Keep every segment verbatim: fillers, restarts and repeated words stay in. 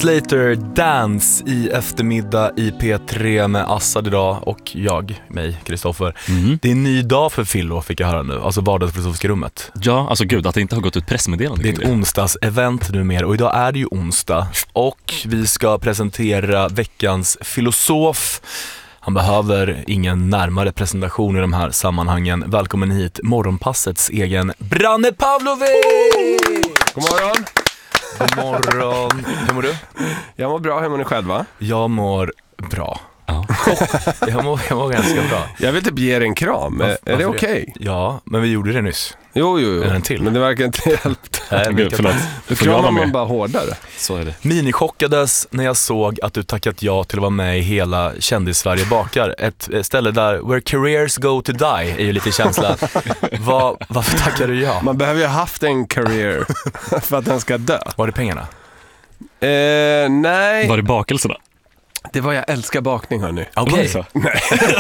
Slater Dance i eftermiddag i P tre med Assad idag och jag, mig, Kristoffer. Mm. Det är en ny dag för Fillo, fick jag höra nu. Alltså vardagsfilosofiska rummet. Ja, alltså gud, att det inte har gått ut pressmeddelande. Det är ett onsdagsevent numera och idag är det ju onsdag. Och vi ska presentera veckans filosof. Han behöver ingen närmare presentation i de här sammanhangen. Välkommen hit, Morgonpassets egen Branne Pavlovic! God morgon! God morgon. Hur mår du? Jag mår bra, hur mår ni själv va? Jag mår bra. Ja. jag, mår, jag mår ganska bra. Jag vill typ ge er en kram, är, är det okej? Okay? Ja, men vi gjorde det nyss. Jo, jo, jo. En till. Men det verkar inte hjälpt. Nej, Gud, förlåt. Då kramar man bara hårdare. Så är det. Minichockades när jag såg att du tackat ja till att vara med i Hela Kändis-Sverige bakar. Ett ställe där where careers go to die är ju lite känsla. Var, varför tackar du ja? Man behöver ju ha haft en career för att den ska dö. Var det pengarna? Eh, nej. Var det bakelserna? Det var jag älskar bakning, hörni. Okej. Okay. Nej.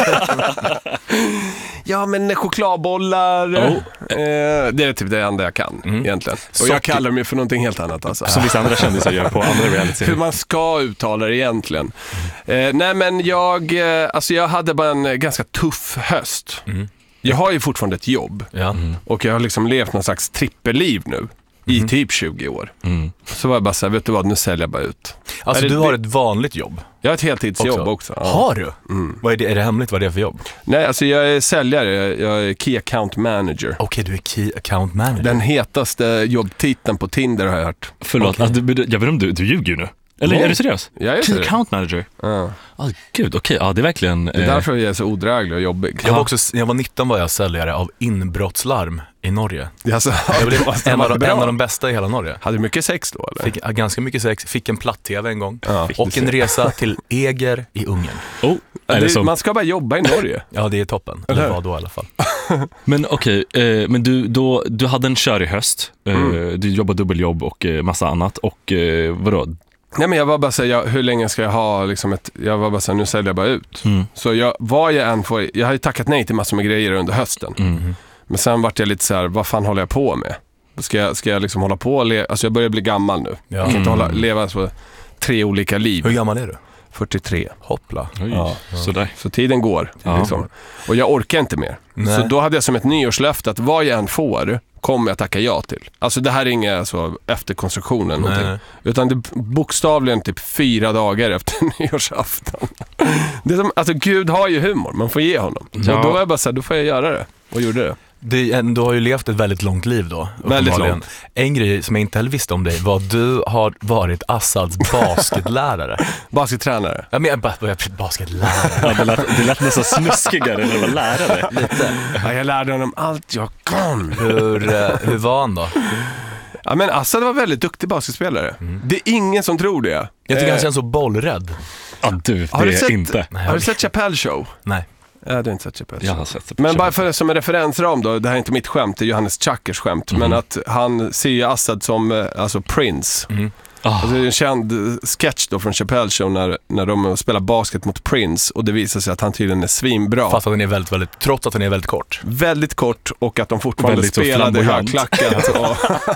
Ja, men chokladbollar. Oh. Eh, det är typ det enda jag kan, mm. egentligen. Och Socker. Jag kallar mig för någonting helt annat. Alltså. Som vissa andra kändisar gör på andra reality. Hur man ska uttala det egentligen. Eh, nej, men jag, eh, alltså jag hade bara en ganska tuff höst. Mm. Jag har ju fortfarande ett jobb. Ja. Mm. Och jag har liksom levt någon slags trippelliv nu. I mm. typ tjugo år. Mm. Så var jag bara så här, vet du vad, nu säljer jag bara ut. Alltså du har ett vanligt jobb? Jag har ett heltidsjobb också. också ja. Har du? Mm. Vad är, det, är det hemligt vad det är för jobb? Nej, alltså jag är säljare. Jag är Key Account Manager. Okej, okay, du är Key Account Manager. Den hetaste jobbtiteln på Tinder har jag hört. Förlåt, okay. alltså, du, jag vet om du, du ljuger nu. Eller Nej. Är du seriös? Jag är Key Account Manager? Ja. Oh, gud, okej. Okay. Ja, det är verkligen... Det är därför jag är så odräglig och jobbig. Jag var, också, jag var nitton var jag säljare av inbrottslarm i Norge. Alltså, jag blev en av, de, en av de bästa i hela Norge. Hade du mycket sex då? Eller? Fick, ganska mycket sex. Fick en platt-tv en gång. Ja, och en resa till Eger i Ungern. Oh, det, som... Man ska bara jobba i Norge. Ja, det är toppen. Eller vad då i alla fall. Men okej, okay, eh, men du, då, du hade en körig höst. Eh, mm. Du jobbade dubbeljobb och eh, massa annat. Och eh, vadå? Nej, men jag var bara säga hur länge ska jag ha liksom ett, jag var bara säga nu säljer jag bara ut. Mm. Så jag var jag än får, jag har ju tackat nej till massor med grejer under hösten. Mm. Men sen vart jag lite så här, vad fan håller jag på med? Ska jag, ska jag liksom hålla på och leva, alltså jag börjar bli gammal nu. Ja. Jag kan inte hålla, leva så tre olika liv. Hur gammal är du? fyrtiotre. Hoppla. Oj, ja. Så, så tiden går. Ja. Liksom. Och jag orkar inte mer. Nej. Så då hade jag som ett nyårslöfte att vad jag än får kommer jag tacka ja till. Alltså det här är inga alltså, efterkonstruktionen någonting. Utan det är bokstavligen typ fyra dagar efter nyårsafton. Det är som, alltså Gud har ju humor, man får ge honom. Ja. Och då var jag bara så här, då får jag göra det. Och gjorde det. Det, du har ju levt ett väldigt långt liv då. Väldigt långt. En grej som jag inte heller visste om dig var att du har varit Assads basketlärare. Baskettränare? Ja, men jag bara, basketlärare. Ja, det, lät, det lät nästan snuskigare än att vara lärare. Lite. Ja, jag lärde honom allt jag kan. Hur, hur var han då? Ja, men Assad var väldigt duktig basketspelare. Mm. Det är ingen som tror det. Jag tycker eh. han känns så bollrädd. Ja, du, det har du sett, inte. Nej, har du sett Chappelle Show? Nej. Ja, det är inte sett Chappelle. Jag har sett Men bara för som en referensram då, det här är inte mitt skämt, det är Johannes Chackers skämt, mm. men att han ser ju Assad som alltså Prince. Mm. Oh. Alltså, det är en känd sketch då från Chappelle Show när, när de spelar basket mot Prince och det visar sig att han tydligen är svinbra. Fast att han är väldigt, väldigt, trots att han är väldigt kort. Väldigt kort och att de fortfarande väldigt spelade högklackat. Och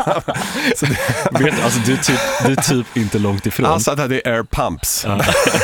så det... Vet, alltså, du, är typ, du är typ inte långt ifrån. Assad hade air pumps. Ja.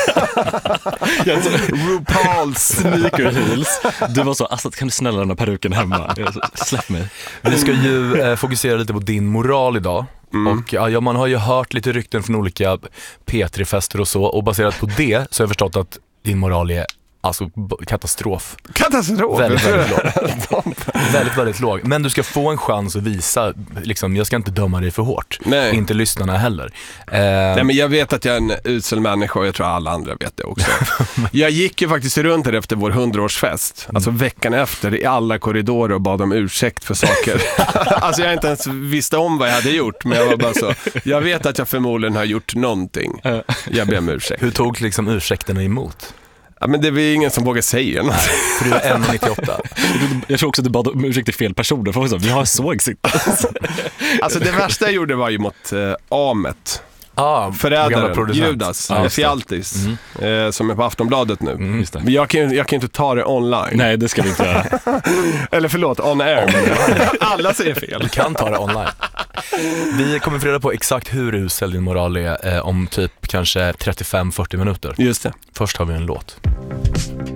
RuPaul's sneaker heels. Du var så, Assad, kan du snälla den här peruken hemma? Släpp mig. Vi ska ju eh, fokusera lite på din moral idag. Mm. Och ja, man har ju hört lite rykten från olika P tre-fester och så. Och baserat på det så har jag förstått att din moral är alltså katastrof. Katastrof? Väldigt, väldigt låg. väldigt, väldigt låg. Men du ska få en chans att visa, liksom, jag ska inte döma dig för hårt. Nej. Inte lyssnarna heller. Eh... Nej, men jag vet att jag är en usel människa och jag tror alla andra vet det också. Jag gick ju faktiskt runt här efter vår hundraårsfest. Alltså mm. veckan efter i alla korridorer och bad om ursäkt för saker. Alltså jag inte ens visste om vad jag hade gjort, men jag var bara så. Jag vet att jag förmodligen har gjort någonting. Jag ber om ursäkt. Hur tog liksom ursäkterna emot? Ja, men det är ingen som vågar säga något. För du är en komma nittioåtta. Jag tror också att du bad om ursäkt till fel personer. För så, vi har såg sitt. Alltså det värsta jag gjorde var ju mot eh, Amet. Ah, Förrädaren, Judas, ah, Fialtis, mm. eh, som är på Aftonbladet nu. Mm, just det. Men jag kan, jag kan inte ta det online. Nej, det ska vi inte göra. Eller förlåt, on air. Alla säger fel. Du kan ta det online. Vi kommer få reda på exakt hur usel din moral är eh, om typ kanske trettiofem till fyrtio minuter. Just det. Först har vi en låt.